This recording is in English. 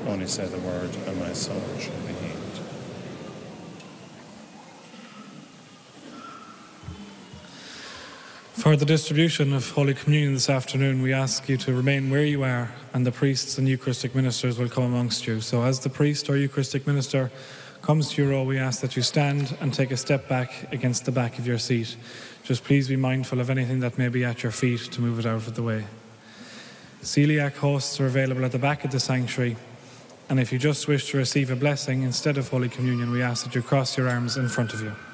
Only say the word, and my soul shall be healed. For the distribution of Holy Communion this afternoon, we ask you to remain where you are, and the priests and Eucharistic ministers will come amongst you. So as the priest or Eucharistic minister comes to your row, we ask that you stand and take a step back against the back of your seat. Just please be mindful of anything that may be at your feet to move it out of the way. Celiac hosts are available at the back of the sanctuary, and if you just wish to receive a blessing instead of Holy Communion, we ask that you cross your arms in front of you.